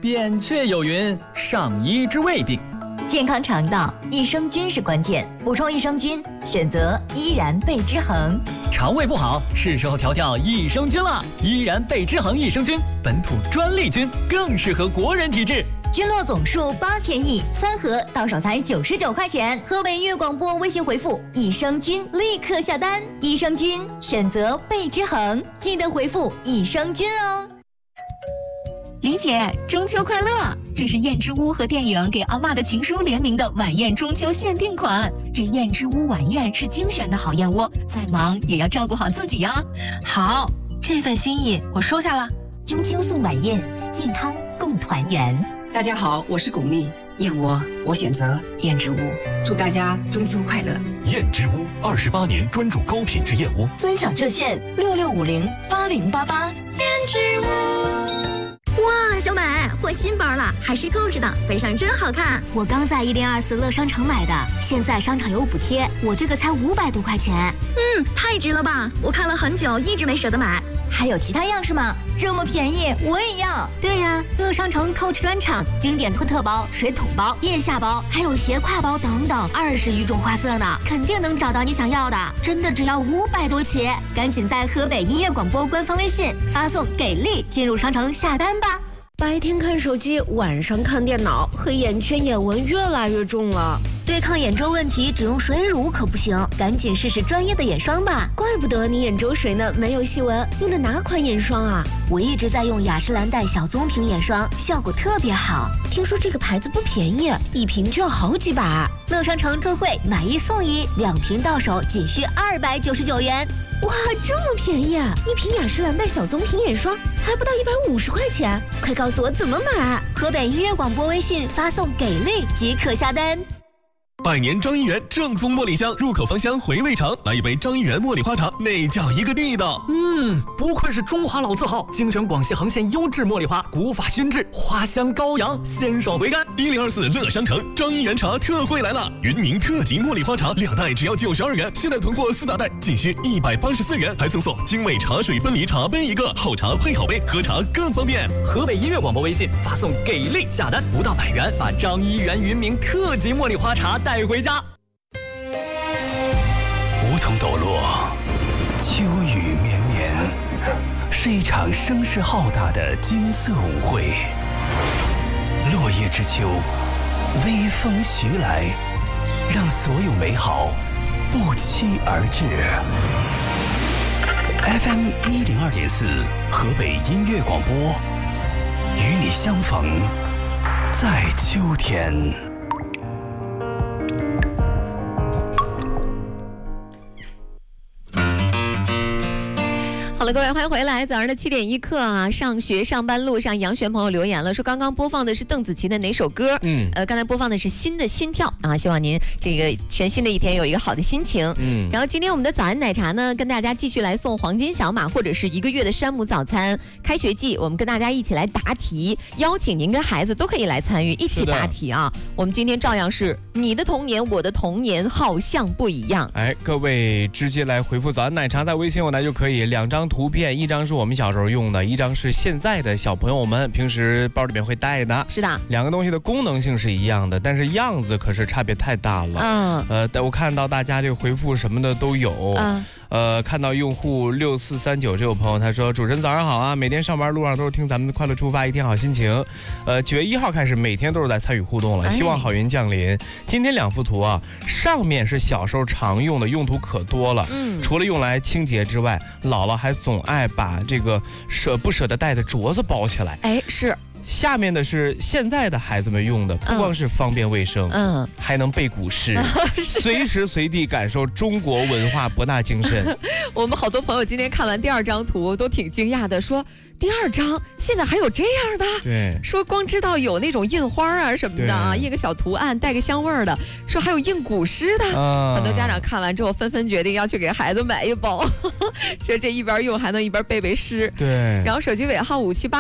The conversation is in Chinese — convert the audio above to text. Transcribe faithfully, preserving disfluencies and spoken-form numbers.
扁鹊有云：上医治未病。 健康肠道，益生菌是关键，补充益生菌，选择依然贝之恒。 肠胃不好，是时候调调益生菌了。依然贝之恒益生菌，本土专利菌，更适合国人体质。 菌落总数八千亿，三盒到手才九十九块钱。河北音乐广播微信回复益生菌，立刻下单。益生菌选择贝之恒，记得回复益生菌哦。 李姐，中秋快乐！这是燕之屋和电影《给阿嬷的情书》联名的晚宴中秋限定款。这燕之屋晚宴是精选的好燕窝，再忙也要照顾好自己呀。 好，这份心意我收下了。 中秋送晚宴，健康共团圆。 大家好，我是巩俐，燕窝我选择燕之屋，祝大家中秋快乐。 燕之屋二十八年专注高品质燕窝， 尊享热线六六五零八零八八。燕之屋。哇，小美换新包了，还是购置的，背上真好看。 我刚在一零二四乐商城买的，现在商场有补贴，我这个才五百多块钱。 嗯，太值了吧！我看了很久，一直没舍得买。还有其他样式吗？这么便宜，我也要。 对呀，乐商城 Coach 专场，经典托特包、水桶包、腋下包，还有斜挎包等等，二十余种花色呢，肯定能找到你想要的。真的只要五百多起，赶紧在河北音乐广播官方微信发送“给力”进入商城下单吧。 白天看手机，晚上看电脑，黑眼圈、眼纹越来越重了。 对抗眼周问题，只用水乳可不行，赶紧试试专业的眼霜吧。 怪不得你眼周水呢没有细纹，用的哪款眼霜啊？ 我一直在用雅诗兰黛小棕瓶眼霜，效果特别好。 听说这个牌子不便宜，一瓶就要好几百。 乐商城特惠，买一送一，两瓶到手仅需二百九十九元。 哇，这么便宜啊！一瓶雅诗兰黛小棕瓶眼霜还不到一百五十块钱，快告诉我怎么买！ 河北音乐广播微信发送“给力”即可下单。 百年张一元正宗茉莉香，入口芳香，回味长。来一杯张一元茉莉花茶，那叫一个地道。 嗯，不愧是中华老字号，精选广西恒县优质茉莉花，古法熏制，花香高扬，鲜爽回甘。 一零二四乐商城张一元茶特惠来了，云宁特级茉莉花茶两袋只要九十二元，现在囤货四大袋仅需一百八十四元，还赠送精美茶水分离茶杯一个，好茶配好杯，喝茶更方便。 河北音乐广播微信发送“给力”下单，不到百元，把张一元云明特级茉莉花茶带回家。 梧桐抖落，秋雨绵绵，是一场声势浩大的金色舞会。落叶之秋，微风徐来，让所有美好不期而至。F M 一零二点四，河北音乐广播，与你相逢在秋天。 好了，各位欢迎回来。早上的七点一刻啊，上学上班路上，杨璇朋友留言了，说刚刚播放的是邓紫棋的哪首歌？嗯，呃，刚才播放的是新的心跳啊，希望您这个全新的一天有一个好的心情。嗯，然后今天我们的早安奶茶呢，跟大家继续来送黄金小马或者是一个月的山姆早餐。开学季，我们跟大家一起来答题，邀请您跟孩子都可以来参与，一起答题啊。我们今天照样是你的童年，我的童年好像不一样。 哎，各位直接来回复早安奶茶，在微信我来就可以，两张图片，一张是我们小时候用的，一张是现在的小朋友们平时包里面会带的。 是的， 两个东西的功能性是一样的，但是样子可是差别太大了。嗯，呃，我看到大家这个回复什么的都有。嗯。呃，看到用户六四三九这位朋友，他说：“主持人早上好啊，每天上班路上都是听咱们的快乐出发，一天好心情。呃，九月一号开始，每天都是在参与互动了，希望好运降临。今天两幅图啊，上面是小时候常用的，用途可多了。嗯，除了用来清洁之外，姥姥还总爱把这个舍不舍得带的镯子包起来。 哎，是。” 下面的是现在的孩子们用的，不光是方便卫生，嗯，还能背古诗，随时随地感受中国文化博大精深。 我们好多朋友今天看完第二张图都挺惊讶的，说第二张现在还有这样的， 对， 说光知道有那种印花啊什么的啊，印个小图案带个香味儿的，说还有印古诗的，啊、很多家长看完之后纷纷决定要去给孩子买一包，说这一边用还能一边背背诗。 对， 然后手机尾号五七八。